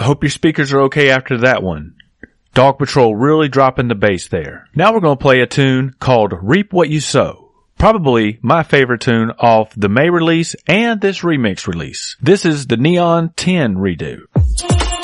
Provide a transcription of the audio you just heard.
hope your speakers are okay after that one. Dog Patrol really dropping the bass there. Now we're going to play a tune called Reap What You Sow. Probably my favorite tune off the May release and this remix release. This is the Neon 10 redo.